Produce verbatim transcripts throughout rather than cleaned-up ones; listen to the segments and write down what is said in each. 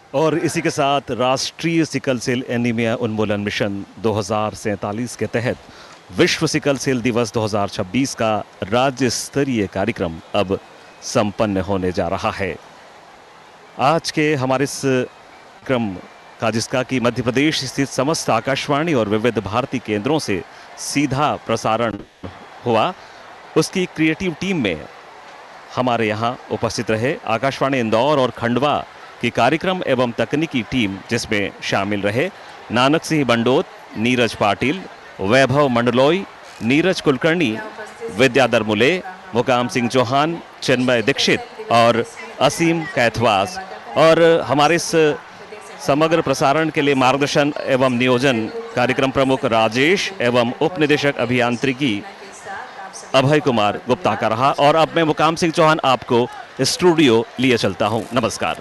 और इसी के साथ राष्ट्रीय सिकल सेल एनीमिया उन्मूलन मिशन दो हज़ार सैंतालीस के तहत विश्व सिकल सेल दिवस दो हज़ार छब्बीस का राज्य स्तरीय कार्यक्रम अब संपन्न होने जा रहा है। आज के हमारे इस कार्यक्रम का, जिसका कि मध्य प्रदेश स्थित समस्त आकाशवाणी और विविध भारती केंद्रों से सीधा प्रसारण हुआ, उसकी क्रिएटिव टीम में हमारे यहाँ उपस्थित रहे आकाशवाणी इंदौर और खंडवा की कार्यक्रम एवं तकनीकी टीम, जिसमें शामिल रहे नानक सिंह बंडोत, नीरज पाटिल, वैभव मंडलोई, नीरज कुलकर्णी, विद्याधर मुले, मुकाम सिंह चौहान, चिन्मय दीक्षित और असीम कैथवास। और हमारे इस समग्र प्रसारण के लिए मार्गदर्शन एवं नियोजन कार्यक्रम प्रमुख राजेश एवं उप निदेशक अभियांत्रिकी अभय कुमार गुप्ता का रहा। और अब मैं मुकाम सिंह चौहान आपको स्टूडियो लिए चलता हूं। नमस्कार।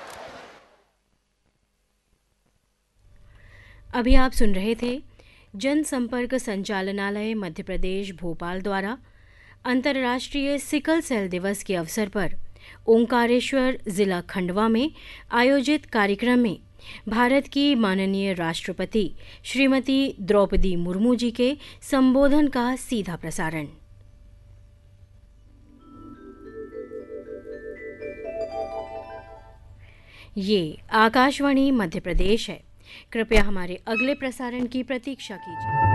अभी आप सुन रहे थे जनसंपर्क संचालनालय मध्य प्रदेश भोपाल द्वारा अंतर्राष्ट्रीय सिकल सेल दिवस के अवसर पर ओंकारेश्वर जिला खंडवा में आयोजित कार्यक्रम में भारत की माननीय राष्ट्रपति श्रीमती द्रौपदी मुर्मू जी के संबोधन का सीधा प्रसारण। ये आकाशवाणी मध्य प्रदेश है। कृपया हमारे अगले प्रसारण की प्रतीक्षा कीजिए।